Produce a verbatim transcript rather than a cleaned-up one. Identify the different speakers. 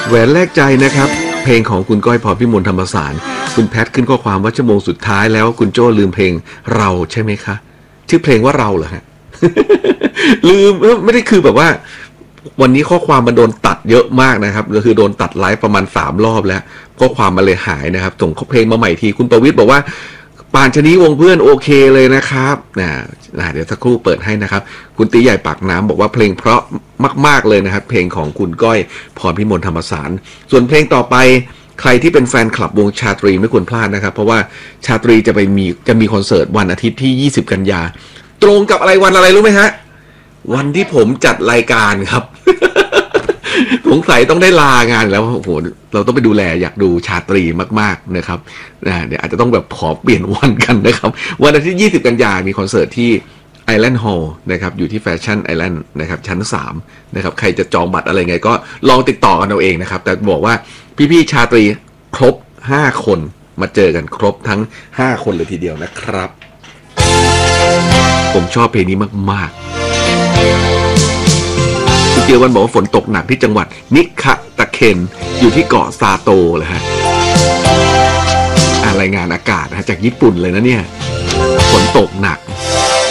Speaker 1: แหวนแลกใจนะครับเพลงของคุณก้อยพรพิมลธรรมสารคุณแพทขึ้นข้อความว่าชั่วโมงสุดท้ายแล้วคุณโจ้ลืมเพลงเราใช่ไหมคะชื่อเพลงว่าเราเหรอฮะ ลืมไม่ได้คือแบบว่าวันนี้ข้อความมันโดนตัดเยอะมากนะครับก็คือโดนตัดไลฟ์ประมาณสามรอบแล้วข้อความมาเลยหายนะครับส่งเพลงมาใหม่ทีคุณประวิตรบอกว่าป่านชนีวงเพื่อนโอเคเลยนะครับนะนะเดี๋ยวสักครู่เปิดให้นะครับคุณตีใหญ่ปากน้ำบอกว่าเพลงเพราะมากๆเลยนะครับเพลงของคุณก้อยพรพิมลธรรมสารส่วนเพลงต่อไปใครที่เป็นแฟนคลับวงชาตรีไม่ควรพลาดนะครับเพราะว่าชาตรีจะไปมีจะมีคอนเสิร์ตวันอาทิตย์ที่ยี่สิบกันยาตรงกับอะไรวันอะไรรู้ไหมฮะวันที่ผมจัดรายการครับ สงสัยต้องได้ลางานแล้วโอ้โหเราต้องไปดูแลอยากดูชาตรีมากๆนะครับนะเดี๋ยวอาจจะต้องแบบขอเปลี่ยนวันกันนะครับวันอาทิตย์ยี่สิบกันยามีคอนเสิร์ตที่ Island Hall นะครับอยู่ที่ Fashion Island นะครับชั้นสามนะครับใครจะจองบัตรอะไรไงก็ลองติดต่อกันเอาเองนะครับแต่บอกว่าพี่ๆชาตรีครบห้าคนมาเจอกันครบทั้งห้าคนเลยทีเดียวนะครับผมชอบเพลงนี้มากๆคุณเกียววันบอกว่าฝนตกหนักที่จังหวัดนิคาตะเคนอยู่ที่เกาะซาโตเลยฮะรายงานอากาศนะจากญี่ปุ่นเลยนะเนี่ยฝนตกหนัก